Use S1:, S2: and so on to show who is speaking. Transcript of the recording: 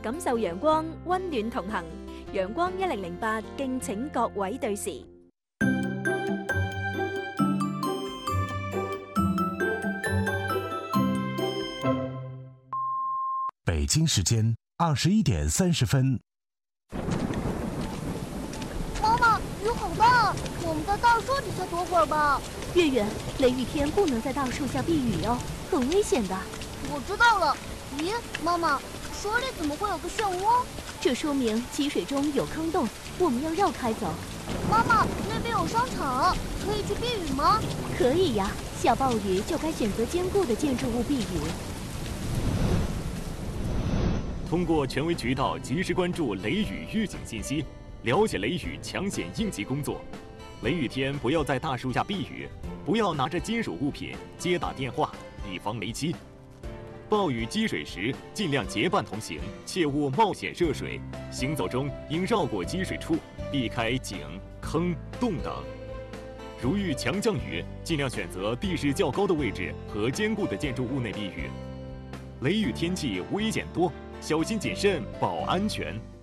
S1: 感受陽光，溫暖同行。陽光1008，敬請各位對時。
S2: 北京时间21点30分。
S3: 妈妈，雨好大，我们在大树底下躲会儿吧。
S4: 月月，雷雨天不能在大树下避雨哦，很危险的。
S3: 我知道了。咦，妈妈，水里怎么会有个漩涡？
S4: 这说明积水中有坑洞，我们要绕开走。
S3: 妈妈，那边有商场，可以去避雨吗？
S4: 可以呀，下暴雨就该选择坚固的建筑物避雨。
S5: 通过权威渠道及时关注雷雨预警信息，了解雷雨抢险应急工作。雷雨天不要在大树下避雨，不要拿着金属物品接打电话，以防雷击。暴雨积水时，尽量结伴同行，切勿冒险涉水。行走中应绕过积水处，避开井、坑、洞等。如遇强降雨，尽量选择地势较高的位置和坚固的建筑物内避雨。雷雨天气危险多，小心谨慎保安全。